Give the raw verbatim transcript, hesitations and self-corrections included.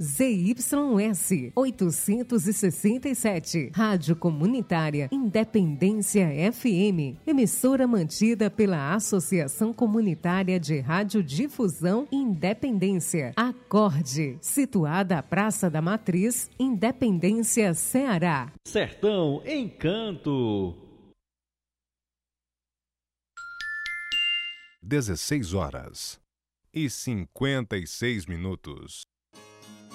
Z Y S oitocentos e sessenta e sete, Rádio Comunitária Independência F M, emissora mantida pela Associação Comunitária de Radiodifusão Independência, Acorde, situada à Praça da Matriz, Independência, Ceará. Sertão Encanto. dezesseis horas e cinquenta e seis minutos.